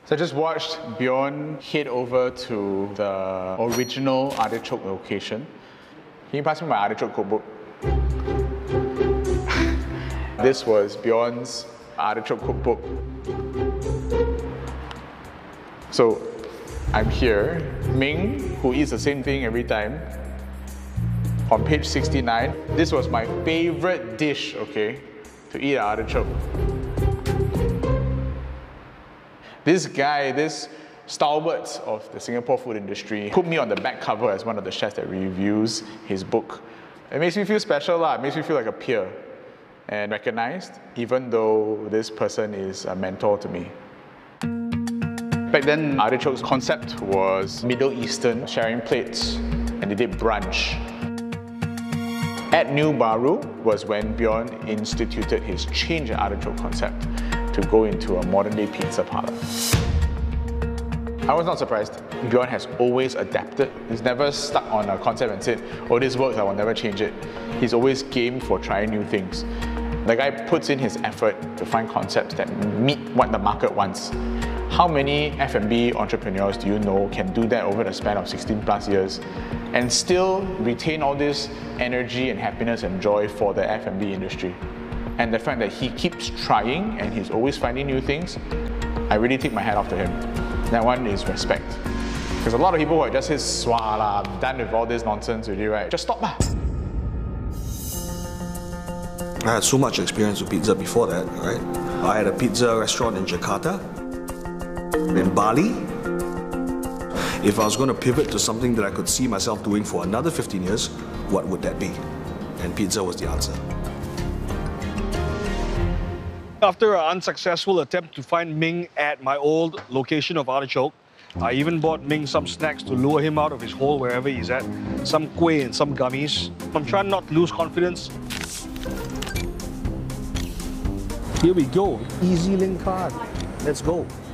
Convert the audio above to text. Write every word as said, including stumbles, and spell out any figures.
So I just watched Bjorn head over to the original Artichoke location. Can you pass me my Artichoke cookbook? This was Bjorn's Artichoke cookbook. So I'm here, Ming, who eats the same thing every time. On page sixty-nine, this was my favorite dish, okay, to eat artichoke. This guy, this stalwart of the Singapore food industry, put me on the back cover as one of the chefs that reviews his book. It makes me feel special, lah. It makes me feel like a peer and recognized, even though this person is a mentor to me. Back then, Artichoke's concept was Middle Eastern, sharing plates, and they did brunch. At New Baru was when Bjorn instituted his change in artichoke concept to go into a modern-day pizza parlor. I was not surprised. Bjorn has always adapted. He's never stuck on a concept and said, oh, this works, I will never change it. He's always game for trying new things. The guy puts in his effort to find concepts that meet what the market wants. How many F and B entrepreneurs do you know can do that over the span of sixteen plus years and still retain all this energy and happiness and joy for the F and B industry? And the fact that he keeps trying and he's always finding new things, I really take my hat off to him. That one is respect. Because a lot of people who are just say, swah lah, I'm done with all this nonsense already, right? Just stop lah. I had so much experience with pizza before that, right? I had a pizza restaurant in Jakarta, in Bali. If I was going to pivot to something that I could see myself doing for another fifteen years, what would that be? And pizza was the answer. After an unsuccessful attempt to find Ming at my old location of Artichoke, I even bought Ming some snacks to lure him out of his hole wherever he's at. Some kueh and some gummies. I'm trying not to lose confidence. Here we go, EZ-Link card. Let's go.